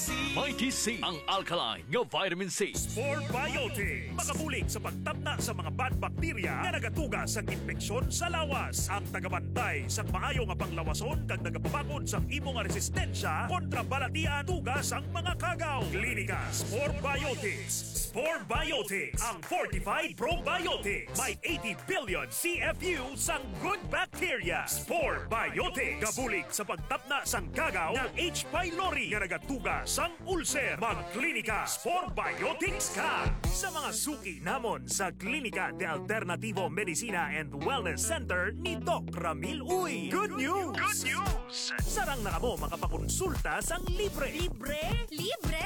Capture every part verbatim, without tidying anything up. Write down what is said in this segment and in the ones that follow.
Mighty C, ang alkaline nga vitamin C. Spore Biotics, makabulig sa pagtapna sa mga bad bacteria na nagatuga sa infeksyon sa lawas. Ang tagabantay sa maayo nga panglawason kag nagapabakod sa imong resistensya kontra balatian tugas ang mga kagaw. Klinika Spore Biotics. Spore Biotics, ang fortified probiotics. May eighty billion C F U sang good bacteria. Spore Biotics, kabulig sa pagtapna sang kagaw ng H. pylori nga nagatuga sang ulcer. Magklinika Spore Biotics ka sa mga suki namon sa Klinika de Alternativo Medicina and Wellness Center ni Doc Ramil Uy. Good news! Good news! Sarang na kamo makapakonsulta sang libre. Libre? Libre!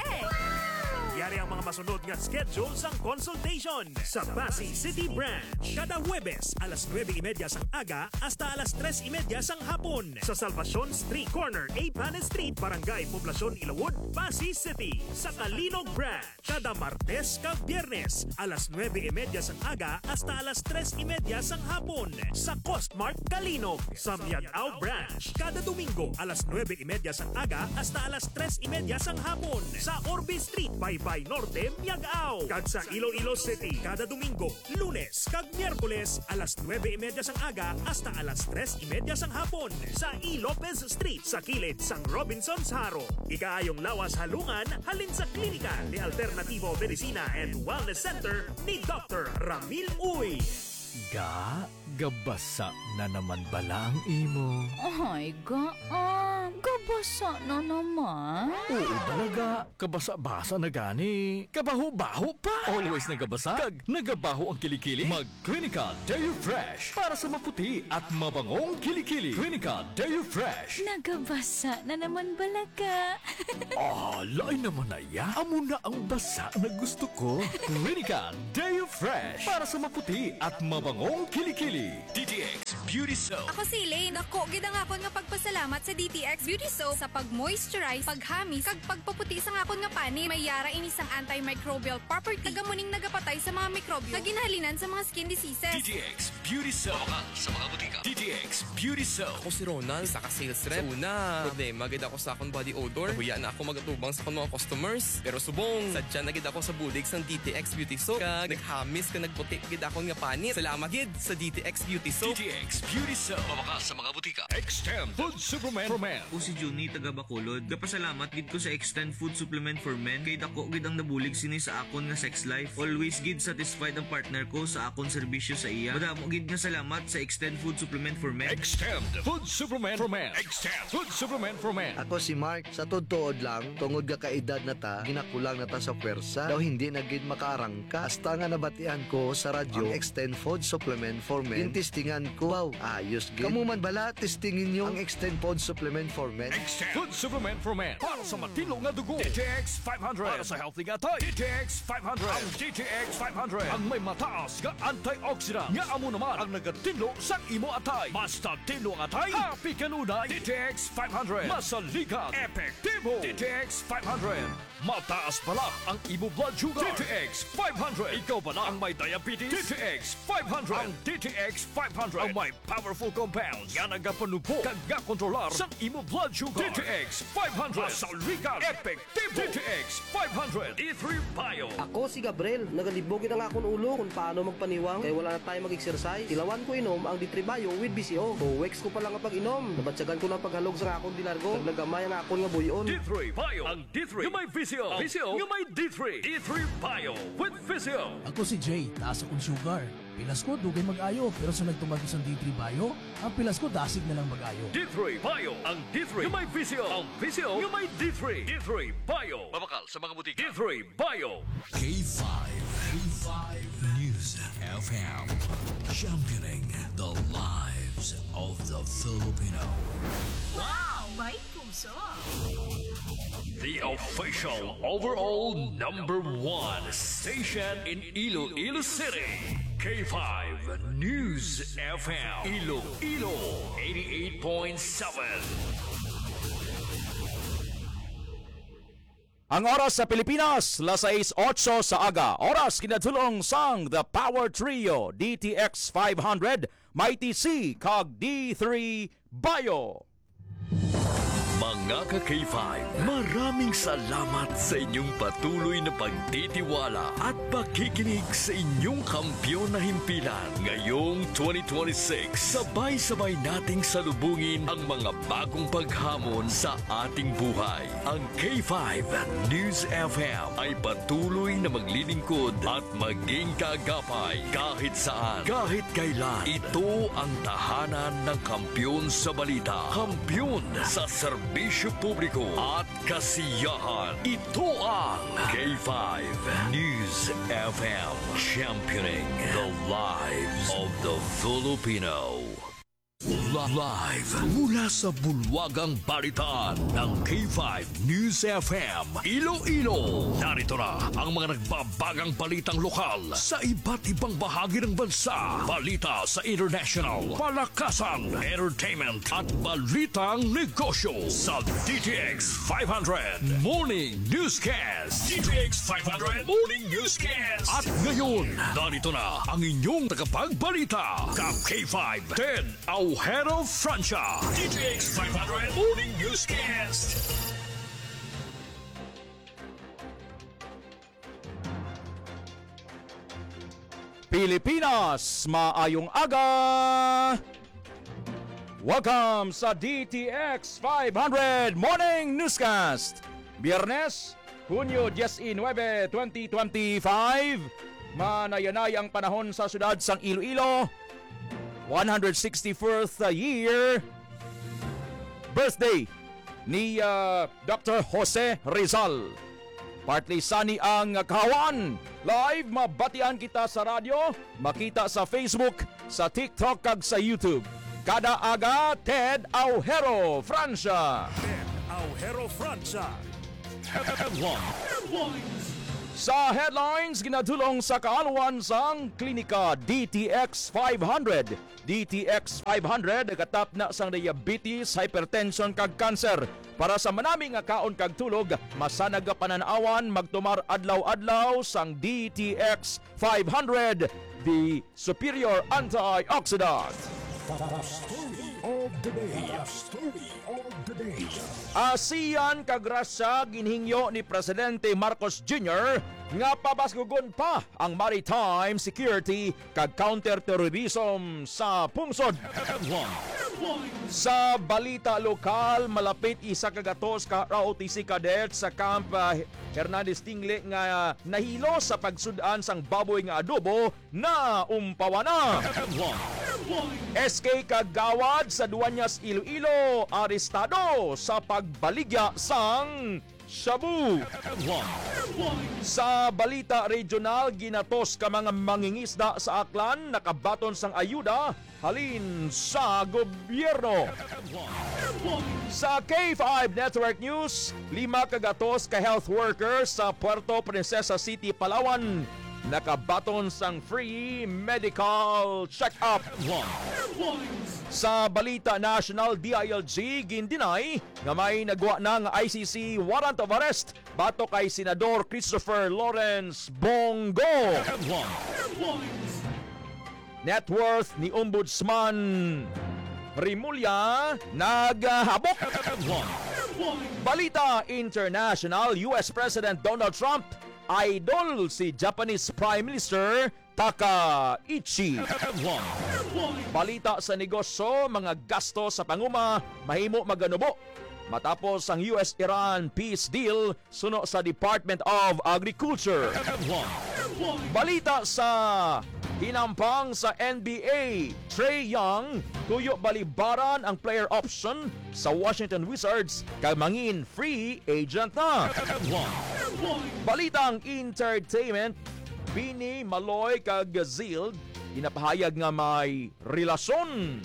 Yari ang mga masunod nga schedule sang consultation sa Pasig City Branch. Kada Huwebes, alas nueve y media sang aga hasta alas tres y media sang hapon. Sa Salvacion Street Corner, A. Panes Street, Barangay Poblacion, Ilawod, Pasig City. Sa Kalinog Branch, kada Martes kag Biyernes, alas nueve y media sang aga hasta alas tres y media sang hapon. Sa Costmart Kalinog. Sa Miagao Branch, kada Domingo, alas nueve y media sang aga hasta alas tres y media sang hapon. Sa Orbe Street, Baybay Norte, Miagao. Kag sa Iloilo City, kada Domingo, Lunes kag Miyerkules, alas nueve y media sang aga hasta alas tres y media sang hapon. Sa E. Lopez Street, sa kilid sang Robinson's Haro. Ikaayong lawas halungan, halin sa Klinika de Alternativo Medicina and Wellness Center ni Doctor Ramil Uy. Ga, gabasa na naman bala ang imo. Ay, gaan. Gabasa na naman. Oo talaga, kabasa-basa na gani. Kabaho-baho pa. Always nagabasa, kag nagabaho ang kilikili. Mag-Clinica Dairy Fresh para sa maputi at mabangong kilikili. Clinica Dairy Fresh. Nagabasa na naman balaga. Ah, lain naman na ya. Amo na ang basa na gusto ko. Clinica Dairy Fresh para sa maputi at mabangong kilikili. D T X Beauty Soap. Ako si Elaine. Ako, gid nga ako nga pagpasalamat sa D T X Beauty Soap sa pag-moisturize, paghamis, kag pagpaputi sa nga akon nga pani. May yara ini sang antimicrobial property. Tagamuning nagapatay sa mga mikrobyo na ginahalinan sa mga skin diseases. D T X Beauty Soap. Mabakal sa mga butika. D T X Beauty Soap. Ako si Ronald, isa ka sales rep. Sa una, problema gid ako sa akong body odor. Nahuya na ako magatubang sa akong mga customers. Pero subong, sadya na gid ako sa bulig sang D T X Beauty Soap. Kag naghamis ka nagputi gid akong nga pani. Salamat gid sa D T X Beauty Soap. D T X Beauty Soap. Mabakal sa mga butika. Extend Food Supplement for Men. Ako si Juni taga Bacolod. Kapasalamat gid ko sa Extend Food Supplement for Men kay dako gid ang nabulig sini sa akon nga sex life. Always gid satisfied ang partner ko sa akon serbisyo sa iya. Madamo gid nga salamat sa Extend Food Supplement for Men. Extend Food Supplement for Men. Extend Food Supplement for Men. Ako si Mark, sa todtood lang, tungod ka kaedad na ta, ginakulang na ta sa pwersa, daw hindi na gid makaarangka. Hasta nga nabatian ko sa radyo, ang Extend Food Supplement for Men. Tintistingan ko, wow, ayos gid. Kamu man bala, testingin nyo ang Extend Food Supplement for Men. Extend Food Supplement for Men. Para sa matino nga dugo. D T X five hundred. Para sa healthy nga tay. D T X five hundred. Ang D T X five hundred. Ang may mataas nga antioxidant. Nga amo naman ang nagatinlo sa imo atay. Basta tinlo ang atay. Happy kanunay. D T X five hundred. Masaligan. Epektibo. D T X five hundred. Mataas pala ang imo blood sugar. D T X five hundred. Ikaw pala ang may diabetes. D T X five hundred. Ang D T X five hundred. Ang may powerful compounds. Nga nagapanubo. Kag nga kontrolar sa imo blood sugar. D T X five hundred. Masaligan. Epektibo. D T X five hundred. E three Bio. Ako si Gabriel, nagalibogin ang akong ulo kung paano magpaniwang kaya wala na tayo mag-exercise. Tilawan ko inom ang D three Bio with B C O. Buwex ko pa lang ang pag-inom. Nabatsagan ko ng paghalog sa akong dinargo. Naglagamay ang akong nga buyon. D three Bio. Ang D three. Yung may V C O. V C O. Yung may D three. D three Bio with V C O. Ako si Jay, taas akong sugar. Pilas ko, dugay mag-ayo. Pero sa nagtumagos ng D three Bio, ang pilas ko dasig na lang mag-ayo. D three Bio. Ang D three. Yung may V C O. Ang V C O. Yung may D three. D three Bio. Mabakal sa mga butika. D three Bio. K five. K five News F M. Championing the lives of the Filipino. Wow! May puso! The official overall number one station in Iloilo City. K five News F M. Iloilo eighty-eight point seven. Ang oras sa Pilipinas, las sais otso sa aga. Oras kinadulong sang The Power Trio, D T X five hundred, Mighty C, kag D three Bio. Mga Mga ka-K five, maraming salamat sa inyong patuloy na pagtitiwala at pakikinig sa inyong kampyon na himpilan. Ngayong twenty twenty-six, sabay-sabay nating salubungin ang mga bagong paghamon sa ating buhay. Ang K five News F M ay patuloy na maglilingkod at maging kaagapay kahit saan, kahit kailan. Ito ang tahanan ng kampyon sa balita, kampyon sa serbisyo publiko at kasiyahan. Ito ang K five News F M, championing the lives of the Filipino. Live mula sa bulwagang balitaan ng K five News F M Iloilo. Narito na ang mga nagbabagang balitang lokal sa iba't ibang bahagi ng bansa. Balita sa international, palakasan, entertainment at balitang negosyo sa D T X five hundred Morning Newscast. D T X five hundred Morning Newscast. At ngayon, narito na ang inyong tagapagbalita, Kap K five Ted Aujero Francia. D T X five hundred Morning Newscast. Pilipinas, maayong aga! Welcome sa D T X five hundred Morning Newscast. Biyernes, Hunyo nineteen, twenty twenty-five. Manayanay ang panahon sa syudad sang Iloilo. one hundred sixty-fourth year birthday ni uh, Doctor Jose Rizal. Partly sunny ang kahawan. Live mabatian kita sa radyo, makita sa Facebook, sa TikTok kag sa YouTube. Kada aga, Ted Aujero Francia. Ted Aujero Francia. Sa headlines, ginadulong sa kaaluan sang klinika D T X five hundred. D T X five hundred katap na sang diabetes, hypertension kag cancer. Para sa manaming nga kaon kag tulog, masanag ka pananawan magtumar adlaw-adlaw sang D T X five hundred, the superior antioxidant. Story of the day. Story of the day. Asian kagrasya ginhingyo ni Presidente Marcos Junior nga pabasgugon pa ang maritime security kag counterterrorism sa pungsod. Sa balita lokal, malapit isa kagatos ka R O T C cadet sa Camp uh, Hernandez Tingle nga nahilo sa pagsudan sang baboy nga adobo na umpawana. S K kagawad sa Duanyas Iloilo arestado sa pagbaligya sang shabu. Sa balita regional, ginatos ka mga mangingisda sa Aklan nakabaton sang ayuda halin sa gobyerno. Sa K five Network News, lima kagatos ka health workers sa Puerto Princesa City, Palawan nakabaton sang free medical check-up. Sa balita national, D I L G gindinay nga may nagwa ng I C C warrant of arrest bato kay Senador Christopher Lawrence Bongo. Net worth ni Ombudsman Rimulya naghabok. Balita international, U S President Donald Trump idol si Japanese Prime Minister Takaichi. Balita sa negosyo, mga gasto sa panguma mahimo maganubo matapos ang U S-Iran peace deal suno sa Department of Agriculture. Balita sa hinampang sa N B A, Trae Young tuyo balibaran ang player option sa Washington Wizards kag mangin free agent na. Balitang entertainment, Bini, Maloy kag Zild inapahayag nga may relasyon.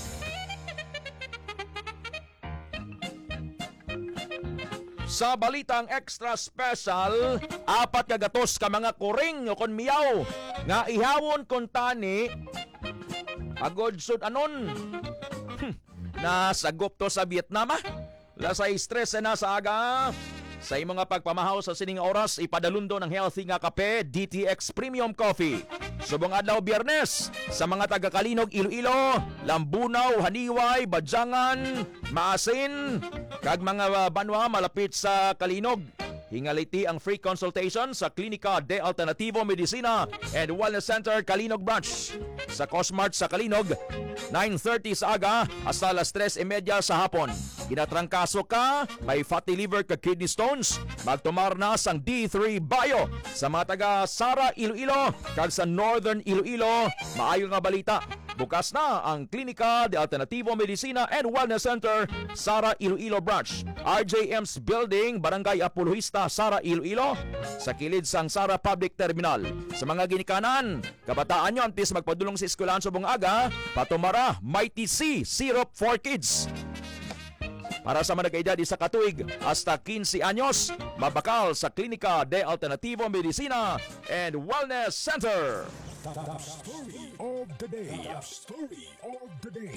Sa balitang extra special, apat kagatos ka mga kuring o kon miyaw nga ihawon kon tani agod sud anon. Hm, nasagop to sa Vietnam ah. Lasay stress na sa aga. Sa imong nga pagpamahaw sa sining oras, ipadalundo ng healthy nga kape, D T X Premium Coffee. Subong adlaw Biyernes sa mga taga Kalinog, Iloilo, Lambunaw, Haniway, Badyangan, Maasin, kag mga banwa malapit sa Kalinog. Hingaliti ang free consultation sa Klinika de Alternativo Medicina and Wellness Center Kalinog Branch. Sa Cosmart sa Kalinog, nine thirty sa aga hasta alas tres y media sa hapon. Ginatrangkaso ka, may fatty liver ka kidney stones, magtumar na sang D three Bio. Sa mga taga Sara, Iloilo, kag sa Northern Iloilo, maayo nga balita. Bukas na ang Klinika de Alternativo Medicina and Wellness Center, Sara, Iloilo Branch. R J M's Building, Barangay Apolohista, Sara, Iloilo, sa kilid sang Sara Public Terminal. Sa mga ginikanan, kabataan nyo antes magpadulong sa eskwelahan subong aga, patumara, Mighty C, Syrup for Kids. Para sa mga nag-edad sa katuig hasta quince anyos, mabakal sa Klinika de Alternativo Medicina and Wellness Center. The story of the day. The story of the day.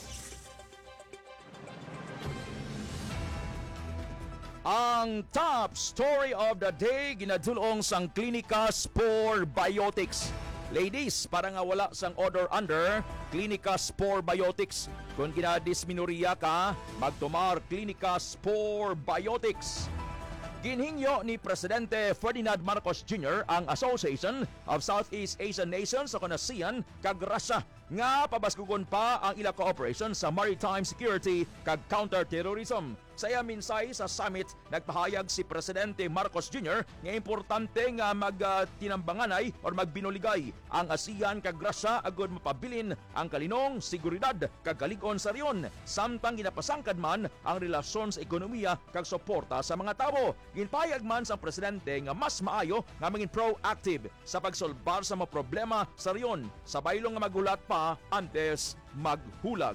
Ang top story of the day ginadulong sang Klinika Spore Biotics. Ladies, para nga wala sang order under, Klinika Spore Biotics. Kung ginadisminuriya ka, magtumar Klinika Spore Biotics. Ginhingyo ni Presidente Ferdinand Marcos Junior ang Association of Southeast Asian Nations o ASEAN kag Russia nga pabaskugon pa ang ila cooperation sa maritime security kag counter-terrorism. Sa iya minsay sa summit, nagpahayag si Presidente Marcos Junior nga importante nga magtinambanganay uh, o magbinuligay ang ASEAN kag Russia agud mapabilin ang kalinong, seguridad kag kalig-on sa riyon. Samtang ginapasangkad man ang relasyon sa ekonomiya kag suporta sa mga tao. Ginpahayag man sa Presidente nga mas maayo nga maging proactive sa pagsolbar sa mga problema sa riyon. Sa baylong nga maghulat pa antes maghulag.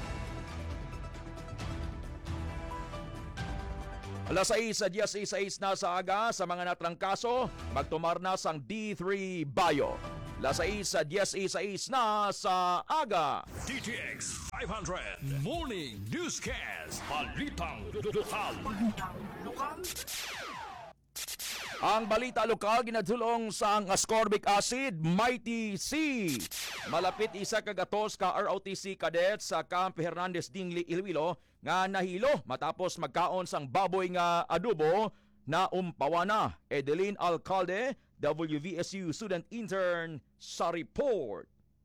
Alas sais sa diyas sais na sa aga sa mga natrangkaso, magtumar na sang D three Bio. Alas sais sa diyas sais na sa aga. D T X five hundred Morning Newscast. Balitang lokal. Balitang lokal. Ang balita lokal ginadulong sa ascorbic acid, Mighty C. Malapit isa kagatos ka R O T C cadet sa Camp Hernandez Dingli, Iloilo nga nahilo matapos magkaon sang baboy nga adobo na umpawa na. Edeline Alcalde, W V S U student intern sa report.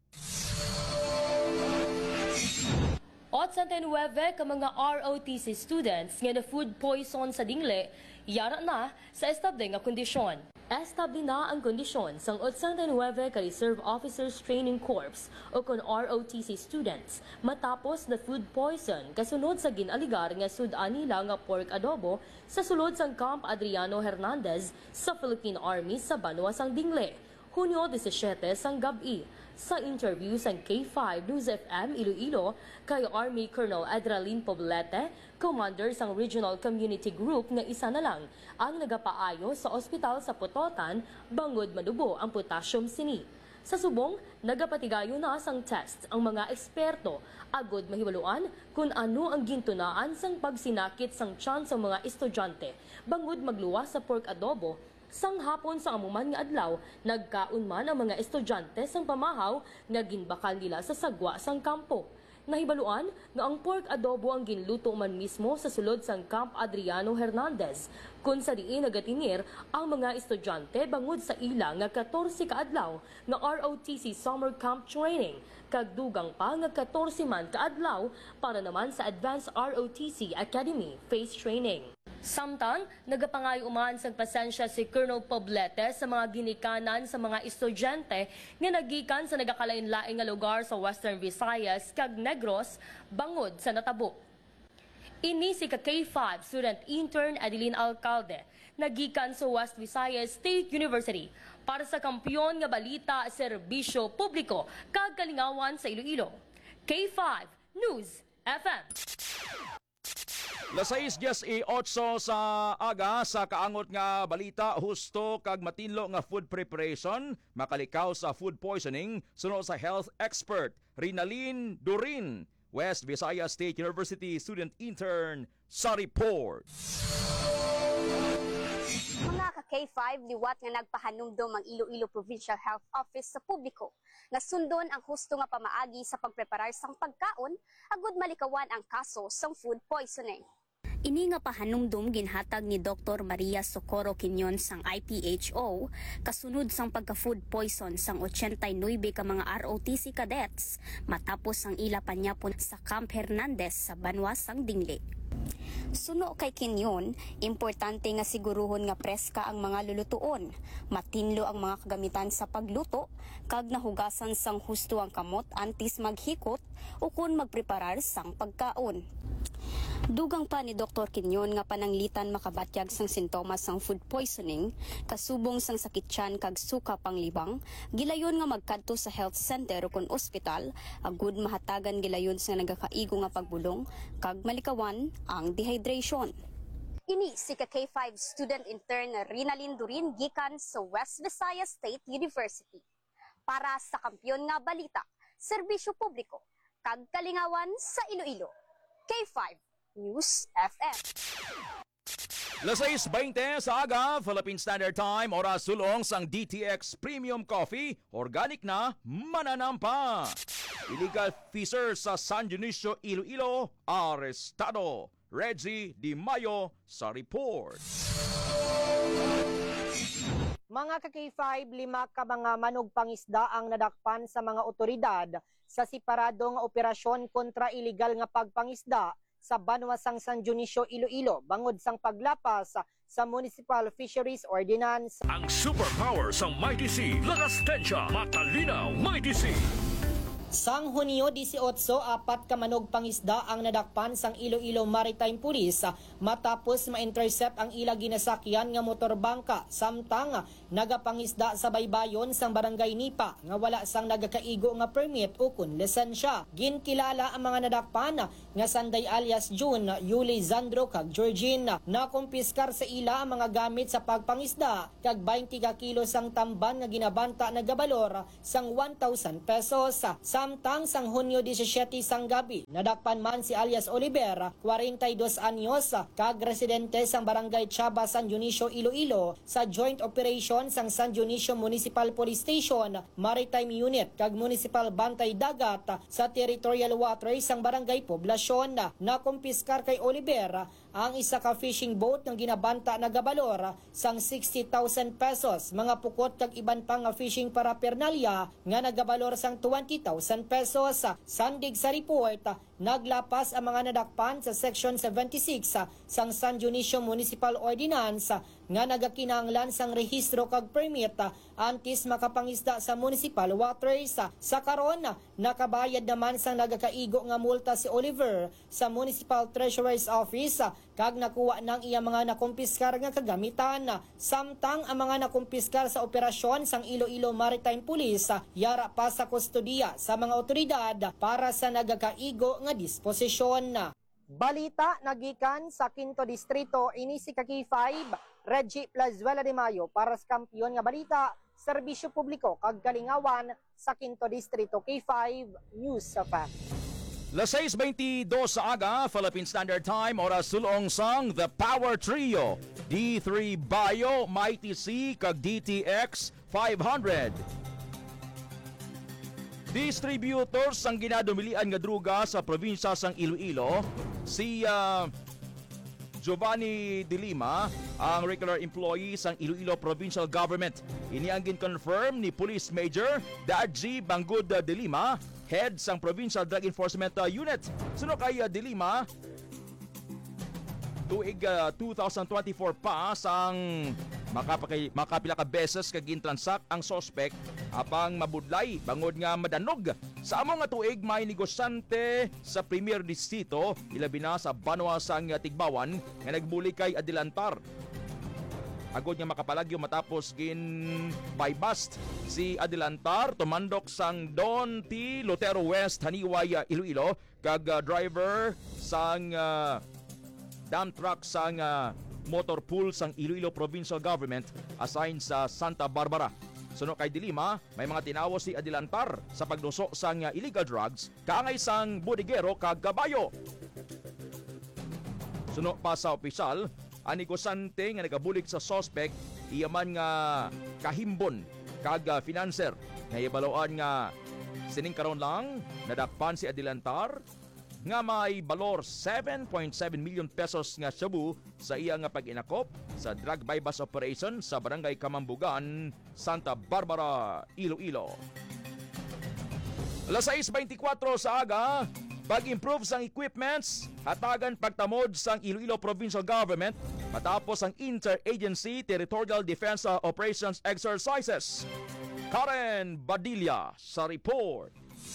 eighty-nine ka mga R O T C students nga na food poison sa Dingle, yara na sa estable nga kondisyon. Estable na ang kondisyon sang eighty-nine ka Reserve Officers Training Corps o kon R O T C students matapos na food poison kasunod sa ginaligar nga sudan nila nga pork adobo sa sulod sang Camp Adriano Hernandez sa Philippine Army sa Banwa sang Dingle. Hunyo seventeen sang gabi. Sa interview sa K five News F M Iloilo kay Army Colonel Adralin Poblete, commander sang Regional Community Group nga isa na lang ang nagapaayo sa ospital sa Putotan bangod madubo ang potassium sini. Sa subong, nagapatigayo na sang test ang mga eksperto agod mahiwaluan kung ano ang gintunaan sang pagsinakit sang tiyan sa mga estudyante bangod magluwas sa pork adobo. Sang hapon sa amuman nga adlaw, nagkaon man ang mga estudyante sang pamahaw nga ginbakal nila sa sagwa sang kampo. Nahibaluan nga ang pork adobo ang ginluto man mismo sa sulod sang Camp Adriano Hernandez, kung sa diin nagatinir ang mga estudyante bangod sa ila nga fourteen ka adlaw nga R O T C Summer Camp Training, kag dugang pa nga fourteen man ka adlaw para naman sa Advanced R O T C Academy Phase Training. Samtang, nagapangayo uman sa pasensya si Colonel Poblete sa mga ginikanan sa mga estudyante nga nagikan sa nagakalain-laing nga lugar sa Western Visayas kag Negros bangod sa natabo. Ini si K five student intern Adeline Alcalde, nagikan sa West Visayas State University para sa Kampiyon nga Balita Serbisyo Publiko kag Kalingawan sa Iloilo. K five News F M. Alas sais eight sa aga sa kaangot nga balita, husto kag matinlo nga food preparation makalikaw sa food poisoning sunod sa health expert Rinalyn Durin, West Visayas State University student intern sa report. Mga ka-K K five liwat nga nagpahanumdom ang Iloilo Provincial Health Office sa publiko nga sundon ang husto nga pamaagi sa pagpreparar sang pagkaon agud malikawan ang kaso sang food poisoning. Ini nga pahanumdum ginhatag ni Doctor Maria Socorro Quinyon sang I P H O kasunod sang pagka-food poison sang eighty-nine ka mga R O T C cadets matapos ang ila panyapon sa Camp Hernandez sa Banwa sang Dingle. Suno kay Quinyon, importante nga siguruhon nga preska ang mga lulutuon, matinlo ang mga kagamitan sa pagluto, kag nahugasan sang husto ang kamot antes maghikot o kun magpreparar sang pagkaon. Dugang pa ni Doktor Quinyon nga pananglitan makabatyag sang sintomas sang food poisoning, kasubong sang sakit tiyan kag suka panglibang, gilayon nga magkadto sa health center o kun ospital, agud mahatagan gilayon sa nagakaigo nga pagbulong, kag malikawan ang dehydration. Ini si K five student intern Rinalyn Durin gikan sa West Visayas State University. Para sa Kampiyon nga Balita, Serbisyo Publiko, kag kalingawan sa Iloilo. K five News F M. Las seis twenty sa aga, Philippine Standard Time, oras sulong sang D T X Premium Coffee, organic na, mananampa. Illegal fisher sa San Dionisio, Iloilo, arestado. Reggie Di Mayo sa report. Mga ka-K five, lima ka mga manugpangisda ang nadakpan sa mga otoridad sa separadong operasyon kontra illegal nga pagpangisda sa Banwa sang San Dionisio, Iloilo, bangod sang paglapas sa Municipal Fisheries Ordinance. Ang superpower sa Mighty Sea, lakas tensya, matalinaw, Mighty Sea. Sang Hunyo eighteen, apat ka manog pangisda ang nadakpan sang Iloilo Maritime Police matapos ma-intercept ang ila ginasakyan nga motorbangka samtang nagapangisda sa baybayon sang Barangay Nipa nga wala sang nagakaigo nga permit o kun lisensya. Ginkilala ang mga nadakpan nga Sanday alias June, Yuli Zandro kag Georgine. Nakumpiskar sa ila ang mga gamit sa pagpangisda kag twenty ka kilo sang tamban nga ginabanta na gabalor sang one thousand pesos. Samtang sang Hunyo seventeen sang gabi, nadakpan man si alias Oliver, forty-two anyos, kag residente sang Barangay Chaba, San Dionisio, Iloilo, sa joint operation sang San Dionisio Municipal Police Station, Maritime Unit, kag Municipal Bantay Dagat sa Territorial Waters sang Barangay Poblasyon. Nakumpiskar kay Oliver ang isa ka fishing boat ng ginabanta na gabalor sang sixty thousand pesos, mga pukot kag iban pang nga fishing paraphernalia nga nagabalor sang twenty thousand pesos. Sandig sa report, naglapas ang mga nadakpan sa Section seventy-six sang San Dionisio Municipal Ordinance nga nagakinahanglan sang rehistro kag permit antes makapangisda sa municipal waters. Sa karon, nakabayad naman sang nagakaigo nga multa si Oliver sa Municipal Treasurer's Office kag nakuha ng iya mga nakumpiskar nga kagamitan. Samtang ang mga nakumpiskar sa operasyon sang Iloilo Maritime Police yara pa sa kustodiya sa mga otoridad para sa nagakaigo nga disposisyon. Balita nagikan sa Quinto Distrito, ini si K five, Reggie Plazuela de Mayo para sa Kampiyon nga Balita, Serbisyo Publiko kag kalingawan sa Quinto Distrito. K five News of Fact. Las seis twenty-two sa aga, Philippine Standard Time, oras sulong sang The Power Trio, D three Bio, Mighty C, kag D T X five hundred. Distributors ang ginadumilian nga druga sa probinsya sang Iloilo, si uh, Giovanni De Lima, ang regular employee sang Iloilo Provincial Government. Ini ang gin-confirm ni Police Major Dadji Bangud De Lima, head sang Provincial Drug Enforcement Unit. Suno kay De Lima, tuig uh, twenty twenty-four pa sang makapakay, makapila ka beses kag gintransak ang suspect apang mabudlay bangod nga madanog. Sa among nga tuig may negosyante sa Premier Distrito ilabi na sa Banwa sang Tigbawan nga nagbuli kay Adilantar. Agod nga makapalagyo matapos gin by-bust si Adilantar, tumandok sang Don T. Lotero West, Haniway, Iloilo, kag uh, driver sang uh, dump truck sang uh, motor pool sang Iloilo Provincial Government assigned sa Santa Barbara. Suno kay Dilima, may mga tinawo si Adilantar sa pagduso sang uh, illegal drugs kaangay sang bodigero kag kabayo. Suno pa sa opisyal, Ang negosante nga nagabulig sa suspect iyaman nga kahimbon kag uh, financer nga ibaloan nga sining karon lang nadakpan si Adilantar nga may balor seven point seven million pesos nga shabu sa iya nga pag-inakop sa drug bypass operation sa Barangay Kamambugan, Santa Barbara, Iloilo. alas sais beintikwatro sa aga, pag-improve sang equipments, hatagan pagtamod sang Iloilo Provincial Government matapos ang Interagency Territorial Defense Operations Exercises. Karen Badilla sa report.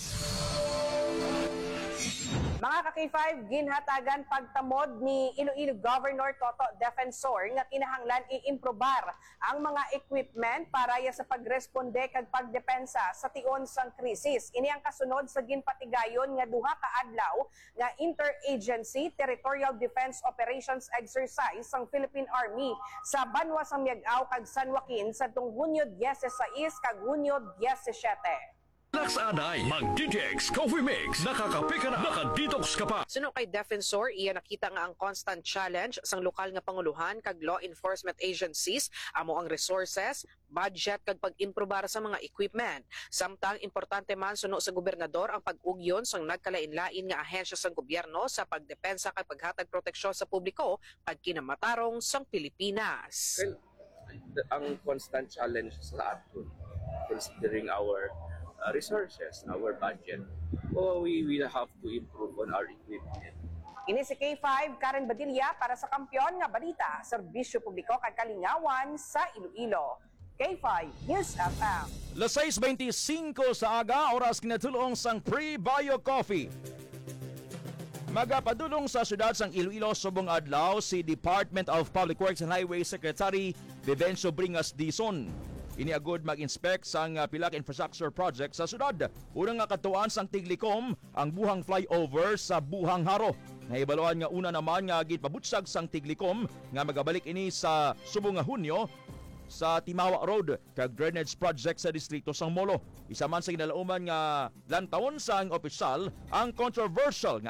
Mga ka-K five, ginhatagan pagtamod ni Iloilo Governor Toto Defensor nga kinahanglan i-improbar ang mga equipment para ya sa pagresponde kag pagdepensa sa tion sang krisis. Ini ang kasunod sa ginpatigayon nga duha ka adlaw nga Interagency Territorial Defense Operations Exercise sang Philippine Army sa Banwa sang Miag-aw kag San Joaquin sa tung Hunyo diyesisais kag Hunyo diyesisiyete. Laksanay, mag-D T X Coffee Mix. Nakakape ka na, nakadetox ka pa. Suno kay Defensor, iya nakita nga ang constant challenge sang lokal nga panguluhan kag law enforcement agencies amo ang resources, budget kag pag-improbar sa mga equipment. Samtang importante man suno sa gobernador ang pag-ugyon sang nagkalain-lain nga ahensya sang gobyerno sa pagdepensa kag paghatag proteksyon sa publiko kag kinamatarong sang Pilipinas. Well, ang constant challenge sa aton considering our Uh, resources, our budget. So we will have to improve on our equipment. Ini si K five, Karen Badilla para sa Kampiyon nga Balita, Serbisyo Publiko kag Kalingawan sa Iloilo. K five News F M. alas sais beintisinko sa aga, oras kinatulong sang Pre-Bio Coffee. Magapadulong sa syudad sang Iloilo subong adlaw si Department of Public Works and Highway Secretary Vivencio Bringas Dizon. Iniagod mag-inspect sang uh, pilak infrastructure project sa syudad. Unang nga katuan sang Tiglikom ang buhang flyover sa Buhang Haro. Naibaluan nga una naman nga gitpabutsag sang Tiglikom nga magabalik ini sa subong nga Hunyo sa Timawa Road kag drainage project sa distrito sang Molo. Isa man sa ginalauman nga lantawon sang opisyal ang controversial nga